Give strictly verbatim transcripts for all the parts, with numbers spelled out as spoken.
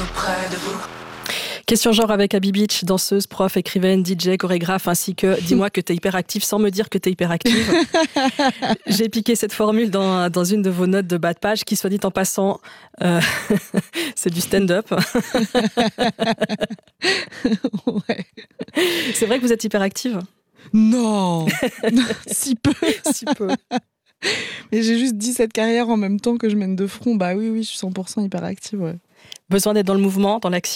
près de vous. Question genre avec Abby Beach, danseuse, prof, écrivaine, D J, chorégraphe, ainsi que dis-moi que t'es hyperactive sans me dire que t'es hyperactive. J'ai piqué cette formule dans, dans une de vos notes de bas de page qui, soit dit en passant, euh, c'est du stand-up. Ouais. C'est vrai que vous êtes hyperactive ? Non. Si peu. Si peu. Mais j'ai juste dit cette carrière en même temps que je mène de front. Bah oui, oui, je suis cent pour cent hyperactive, ouais. Besoin d'être dans le mouvement, dans l'action ?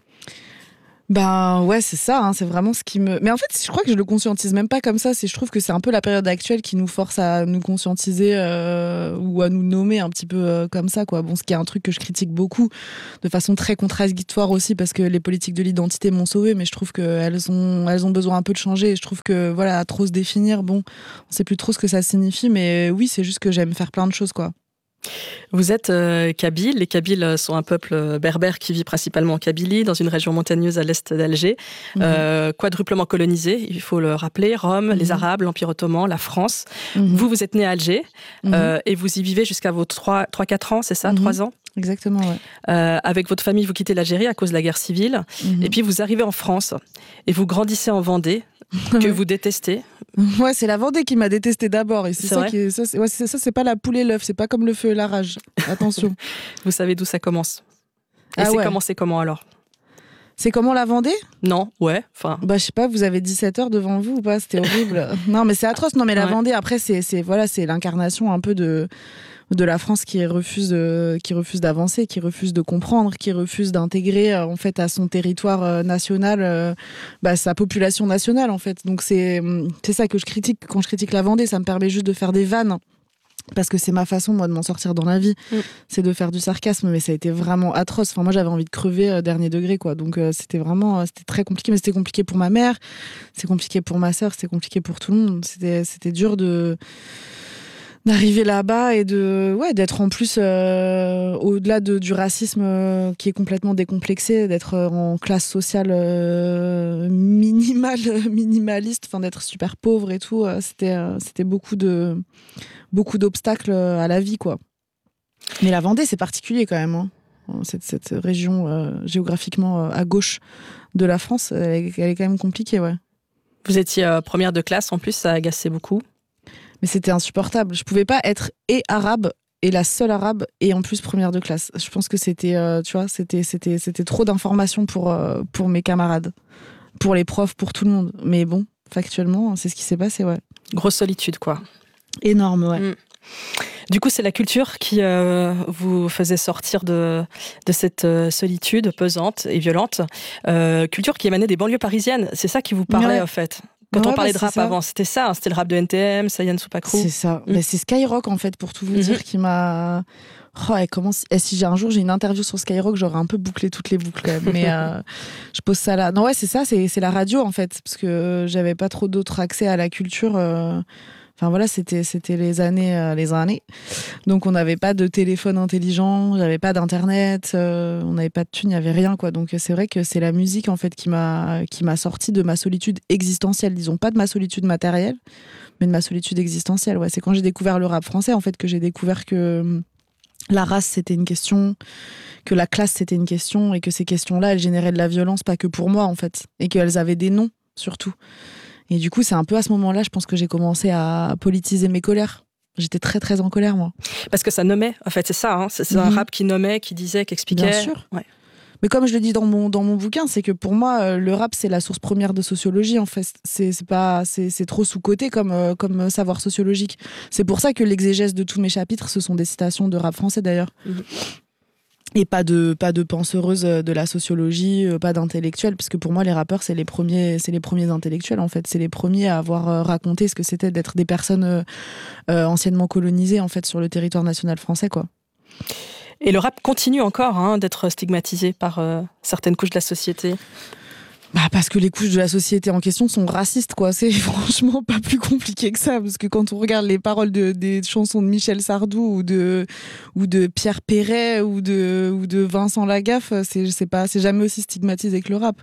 Ben ouais, c'est ça, hein, c'est vraiment ce qui me... Mais en fait, je crois que je le conscientise même pas comme ça. C'est, je trouve que c'est un peu la période actuelle qui nous force à nous conscientiser euh, ou à nous nommer un petit peu euh, comme ça, quoi. Bon, ce qui est un truc que je critique beaucoup, de façon très contradictoire aussi, parce que les politiques de l'identité m'ont sauvée, mais je trouve qu'elles ont, elles ont besoin un peu de changer. Et je trouve que, voilà, à trop se définir, bon, on sait plus trop ce que ça signifie, mais oui, c'est juste que j'aime faire plein de choses, quoi. Vous êtes euh, Kabyle. Les Kabyles sont un peuple berbère qui vit principalement en Kabylie, dans une région montagneuse à l'est d'Alger, mmh. euh, quadruplement colonisée, il faut le rappeler, Rome, mmh. les Arabes, l'Empire ottoman, la France. Mmh. Vous, vous êtes né à Alger mmh. euh, et vous y vivez jusqu'à vos trois quatre ans, c'est ça, mmh. trois ans ? Exactement, ouais. Euh, avec votre famille, vous quittez l'Algérie à cause de la guerre civile, mmh. et puis vous arrivez en France et vous grandissez en Vendée, que vous détestez. Ouais, c'est la Vendée qui m'a détesté d'abord. Et c'est, c'est ça vrai qui est, ça, c'est, ouais, c'est, ça, c'est pas la poule et l'œuf, c'est pas comme le feu et la rage. Attention. Vous savez d'où ça commence. Et ah c'est ouais. commencé comment alors ? C'est comment la Vendée ? Non, ouais, enfin. Bah je sais pas, vous avez dix-sept heures devant vous ou pas ? C'était horrible. Non, mais c'est atroce. Non, mais la ouais. Vendée, après, c'est, c'est voilà, c'est l'incarnation un peu de de la France qui refuse de, qui refuse d'avancer, qui refuse de comprendre, qui refuse d'intégrer en fait à son territoire national euh, bah, sa population nationale en fait. Donc c'est c'est ça que je critique quand je critique la Vendée. Ça me permet juste de faire des vannes. Parce que c'est ma façon, moi, de m'en sortir dans la vie. Mm. C'est de faire du sarcasme, mais ça a été vraiment atroce. Enfin, moi, j'avais envie de crever euh, dernier degré, quoi. Donc, euh, c'était vraiment... Euh, c'était très compliqué, mais c'était compliqué pour ma mère, c'était compliqué pour ma sœur, c'était compliqué pour tout le monde. C'était, c'était dur de... d'arriver là-bas et de... Ouais, d'être en plus, euh, au-delà de, du racisme euh, qui est complètement décomplexé, d'être en classe sociale euh, minimale, minimaliste, enfin, d'être super pauvre et tout. Euh, c'était, euh, c'était beaucoup de... beaucoup d'obstacles à la vie, quoi. Mais la Vendée, c'est particulier quand même. Hein. Cette, cette région euh, géographiquement euh, à gauche de la France, elle est, elle est quand même compliquée, ouais. Vous étiez euh, première de classe, en plus, ça agaçait beaucoup. Mais c'était insupportable. Je pouvais pas être et arabe et la seule arabe et en plus première de classe. Je pense que c'était, euh, tu vois, c'était, c'était, c'était trop d'informations pour, euh, pour mes camarades, pour les profs, pour tout le monde. Mais bon, factuellement, c'est ce qui s'est passé, ouais. Grosse solitude, quoi. Énorme, ouais. Mmh. Du coup, c'est la culture qui euh, vous faisait sortir de, de cette euh, solitude pesante et violente. Euh, culture qui émanait des banlieues parisiennes. C'est ça qui vous parlait, ouais. en fait. Quand ouais, on parlait bah, de rap ça. avant, c'était ça. Hein, c'était le rap de N T M, Sayan Soupacrou. C'est ça. Mmh. Mais c'est Skyrock, en fait, pour tout vous mmh. dire, qui m'a... Oh, et comment si... Et si j'ai un jour j'ai une interview sur Skyrock, j'aurais un peu bouclé toutes les boucles quand même. Mais euh, je pose ça là. Non, ouais, c'est ça, c'est, c'est la radio, en fait. Parce que j'avais pas trop d'autres accès à la culture... Euh... Enfin voilà, c'était, c'était les années, euh, les années. Donc on n'avait pas de téléphone intelligent, j'avais pas d'internet, euh, on n'avait pas de thunes, il n'y avait rien, quoi. Donc c'est vrai que c'est la musique en fait qui m'a, qui m'a sorti de ma solitude existentielle. Disons pas de ma solitude matérielle, mais de ma solitude existentielle. Ouais, c'est quand j'ai découvert le rap français en fait que j'ai découvert que la race c'était une question, que la classe c'était une question et que ces questions-là elles généraient de la violence pas que pour moi en fait et qu'elles avaient des noms surtout. Et du coup, c'est un peu à ce moment-là, je pense que j'ai commencé à politiser mes colères. J'étais très, très en colère, moi. Parce que ça nommait, en fait, c'est ça. Hein, c'est, c'est mm-hmm. un rap qui nommait, qui disait, qui expliquait. Bien sûr. Ouais. Mais comme je le dis dans mon, dans mon bouquin, c'est que pour moi, le rap, c'est la source première de sociologie, en fait. C'est, c'est, pas, c'est, c'est trop sous-coté comme, euh, comme savoir sociologique. C'est pour ça que l'exégèse de tous mes chapitres, ce sont des citations de rap français, d'ailleurs. Mm-hmm. Et pas de, pas de penseuses de la sociologie, pas d'intellectuels, parce que pour moi, les rappeurs, c'est les premiers, c'est les premiers intellectuels, en fait. C'est les premiers à avoir raconté ce que c'était d'être des personnes euh, anciennement colonisées, en fait, sur le territoire national français, quoi. Et le rap continue encore hein, d'être stigmatisé par euh, certaines couches de la société. Bah parce que les couches de la société en question sont racistes, quoi. C'est franchement pas plus compliqué que ça, parce que quand on regarde les paroles de, des chansons de Michel Sardou ou de, ou de Pierre Perret ou de, ou de Vincent Lagaffe, c'est, c'est, pas, c'est jamais aussi stigmatisé que le rap.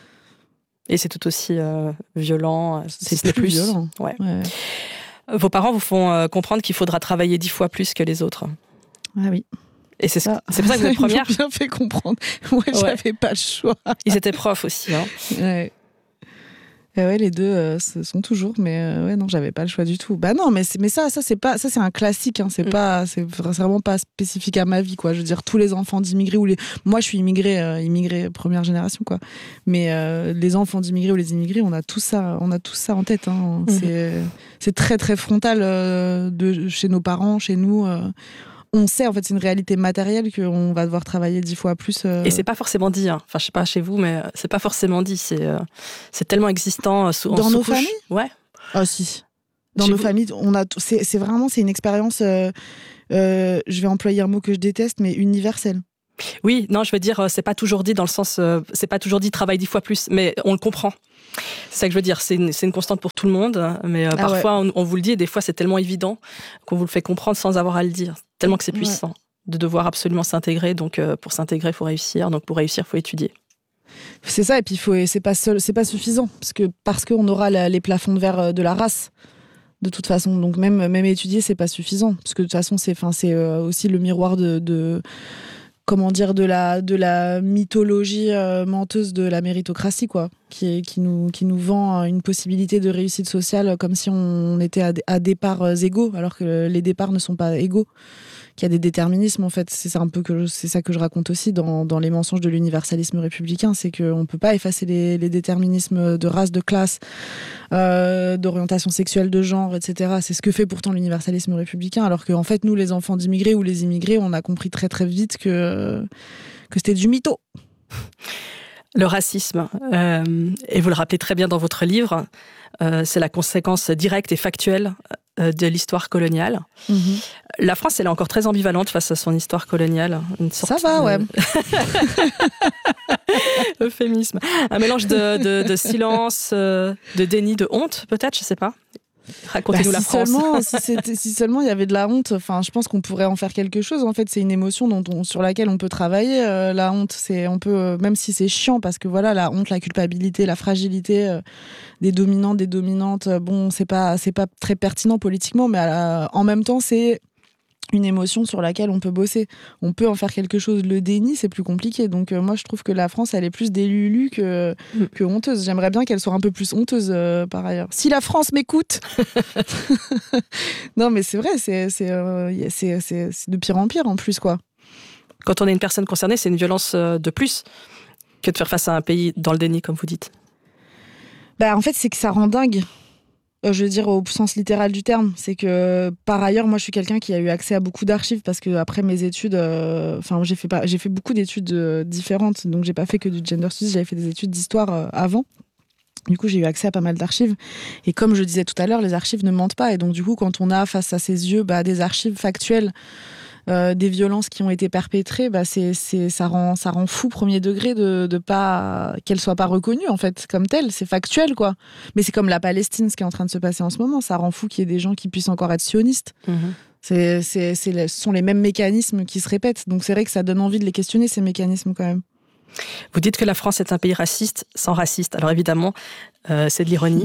Et c'est tout aussi euh, violent, c'est, c'est plus, plus violent. Ouais. Ouais. Vos parents vous font euh, comprendre qu'il faudra travailler dix fois plus que les autres. Ah oui. Et c'est, ah, c'est pour ça que votre première... Ils m'ont bien fait comprendre. Moi, ouais, j'avais pas le choix. Ils étaient profs aussi. Hein. Ouais. Et ouais, les deux euh, ce sont toujours, mais euh, ouais, non, j'avais pas le choix du tout. Bah non, mais, c'est, mais ça, ça, c'est pas, ça, c'est un classique. Hein, c'est, mm. pas, c'est vraiment pas spécifique à ma vie, quoi. Je veux dire, tous les enfants d'immigrés, ou les... moi, je suis immigrée, euh, immigrée première génération, quoi. Mais euh, les enfants d'immigrés ou les immigrés, on a tout ça, on a tout ça en tête. Hein. Mm. C'est, c'est très, très frontal euh, de, chez nos parents, chez nous. Euh, On sait, en fait, c'est une réalité matérielle qu'on va devoir travailler dix fois plus. Euh... Et c'est pas forcément dit. Hein. Enfin, je sais pas chez vous, mais c'est pas forcément dit. C'est, euh, c'est tellement existant. Euh, sous, Dans nos familles ? Ouais. Ah, si. Dans chez nos vous... familles, on a. C'est, c'est vraiment, c'est une expérience. Euh, euh, je vais employer un mot que je déteste, mais universelle. Oui, non, je veux dire, c'est pas toujours dit dans le sens, euh, c'est pas toujours dit travaille dix fois plus, mais on le comprend. C'est ça que je veux dire, c'est une, c'est une constante pour tout le monde, mais euh, ah parfois ouais. on, on vous le dit et des fois c'est tellement évident qu'on vous le fait comprendre sans avoir à le dire, tellement que c'est puissant ouais. de devoir absolument s'intégrer, donc euh, pour s'intégrer il faut réussir, donc pour réussir il faut étudier. C'est ça, et puis il faut, c'est pas seul, c'est pas suffisant, parce que parce qu'on aura la, les plafonds de verre de la race. De toute façon, donc même, même étudier c'est pas suffisant, parce que de toute façon c'est, fin, c'est euh, aussi le miroir de, de comment dire, de la, de la mythologie euh, menteuse de la méritocratie, quoi, qui, qui, nous, qui nous vend une possibilité de réussite sociale comme si on était à, à départs égaux, alors que les départs ne sont pas égaux, qu'il y a des déterminismes, en fait. C'est ça, un peu que, c'est ça que je raconte aussi dans, dans les mensonges de l'universalisme républicain, c'est qu'on ne peut pas effacer les, les déterminismes de race, de classe, euh, d'orientation sexuelle, de genre, et cetera. C'est ce que fait pourtant l'universalisme républicain, alors qu'en fait, nous, les enfants d'immigrés ou les immigrés, on a compris très très vite que, que c'était du mytho. Le racisme, euh, et vous le rappelez très bien dans votre livre, euh, c'est la conséquence directe et factuelle euh, de l'histoire coloniale. Mm-hmm. La France, elle est encore très ambivalente face à son histoire coloniale. Une sorte Ça va, de... ouais. Euphémisme. Un mélange de, de, de silence, euh, de déni, de honte, peut-être, je sais pas. Racontez-nous bah, si la France. Seulement, si, c'était, si seulement il y avait de la honte, enfin, je pense qu'on pourrait en faire quelque chose. En fait, c'est une émotion dont on, sur laquelle on peut travailler. Euh, la honte, c'est, on peut, même si c'est chiant, parce que voilà, la honte, la culpabilité, la fragilité euh, des dominants, des dominantes, euh, bon, c'est pas, c'est pas très pertinent politiquement, mais euh, en même temps, c'est une émotion sur laquelle on peut bosser. On peut en faire quelque chose. Le déni, c'est plus compliqué. Donc euh, moi, je trouve que la France, elle est plus délulue que, mm. que honteuse. J'aimerais bien qu'elle soit un peu plus honteuse, euh, par ailleurs. Si la France m'écoute. Non, mais c'est vrai, c'est, c'est, euh, c'est, c'est, c'est de pire en pire, en plus, quoi. Quand on est une personne concernée, c'est une violence de plus que de faire face à un pays dans le déni, comme vous dites. Bah, en fait, c'est que ça rend dingue. Je veux dire au sens littéral du terme, c'est que par ailleurs moi je suis quelqu'un qui a eu accès à beaucoup d'archives parce que après mes études, enfin euh, j'ai fait pas, j'ai fait beaucoup d'études euh, différentes, donc j'ai pas fait que du gender studies, j'avais fait des études d'histoire euh, avant. Du coup, j'ai eu accès à pas mal d'archives. Et comme je disais tout à l'heure, les archives ne mentent pas. Et donc, du coup, quand on a face à ses yeux bah, des archives factuelles, euh, des violences qui ont été perpétrées, bah, c'est, c'est, ça, rend, ça rend fou premier degré de, de pas, qu'elles ne soient pas reconnues, en fait, comme telles. C'est factuel, quoi. Mais c'est comme la Palestine, ce qui est en train de se passer en ce moment. Ça rend fou qu'il y ait des gens qui puissent encore être sionistes. Mmh. C'est, c'est, c'est, ce sont les mêmes mécanismes qui se répètent. Donc, c'est vrai que ça donne envie de les questionner, ces mécanismes, quand même. Vous dites que la France est un pays raciste sans raciste. Alors évidemment, euh, c'est de l'ironie.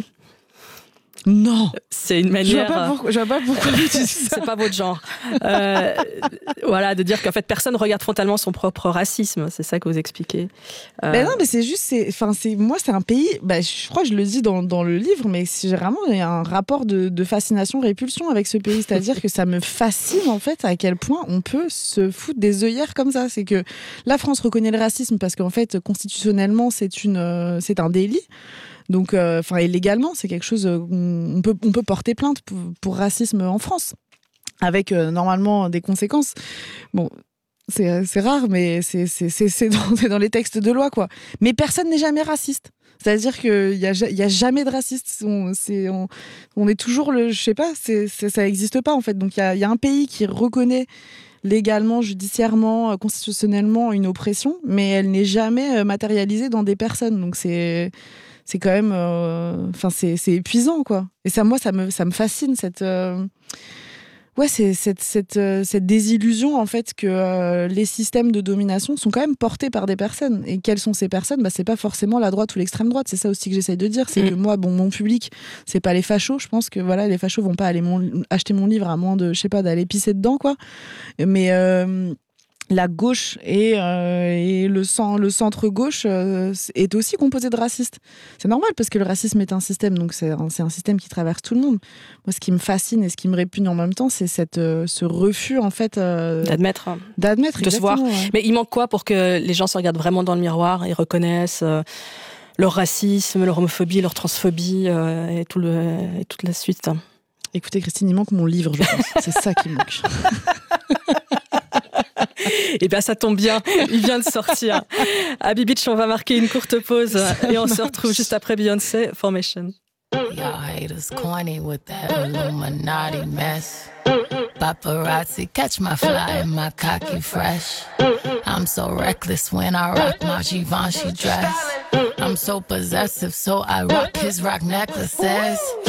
Non, c'est une manière. Je vois pas pourquoi, je vois pas pourquoi tu dis ça. C'est pas votre genre. Euh, voilà, de dire qu'en fait personne regarde frontalement son propre racisme. C'est ça que vous expliquez. Euh... Ben non, mais c'est juste, c'est, enfin, c'est moi, c'est un pays. Ben, je crois que je le dis dans, dans le livre, mais j'ai vraiment un rapport de, de fascination-répulsion avec ce pays. C'est-à-dire que ça me fascine en fait à quel point on peut se foutre des œillères comme ça. C'est que la France reconnaît le racisme parce qu'en fait constitutionnellement c'est une, euh, c'est un délit. Donc, enfin, euh, légalement, c'est quelque chose. On peut, on peut porter plainte pour, pour racisme en France, avec euh, normalement des conséquences. Bon, c'est, c'est rare, mais c'est, c'est, c'est, c'est, dans, c'est dans les textes de loi, quoi. Mais personne n'est jamais raciste. C'est-à-dire qu'il y a, il y a jamais de raciste. On, c'est, on, on est toujours le, je sais pas, c'est, c'est, ça n'existe pas en fait. Donc il y a, il y a un pays qui reconnaît légalement, judiciairement, constitutionnellement une oppression, mais elle n'est jamais matérialisée dans des personnes. Donc c'est c'est quand même, enfin euh, c'est c'est épuisant, quoi. Et ça, moi, ça me ça me fascine cette euh, ouais c'est cette cette euh, cette désillusion en fait que euh, les systèmes de domination sont quand même portés par des personnes. Et quelles sont ces personnes? Bah c'est pas forcément la droite ou l'extrême droite. C'est ça aussi que j'essaye de dire, c'est mmh. que moi, bon, mon public, c'est pas les fachos. Je pense que voilà, les fachos vont pas aller mon, acheter mon livre à moins de, je sais pas, d'aller pisser dedans, quoi. Mais euh, la gauche et, euh, et le, cent, le centre-gauche euh, est aussi composé de racistes. C'est normal parce que le racisme est un système, donc c'est un, c'est un système qui traverse tout le monde. Moi, ce qui me fascine et ce qui me répugne en même temps, c'est cette, euh, ce refus, en fait... Euh, d'admettre. D'admettre, de se voir. Ouais. Mais il manque quoi pour que les gens se regardent vraiment dans le miroir et reconnaissent euh, leur racisme, leur homophobie, leur transphobie euh, et, tout le, et toute la suite. Écoutez, Christine, il manque mon livre, je pense. C'est ça qui manque. Eh bien, ça tombe bien, il vient de sortir. À Beach, on va marquer une courte pause et on se retrouve juste après Beyoncé, Formation. Y'all haters corny with that Illuminati mess. Paparazzi catch my fly and my cocky fresh. I'm so reckless when I rock my Givenchy dress. I'm so possessive, so I rock his rock necklaces.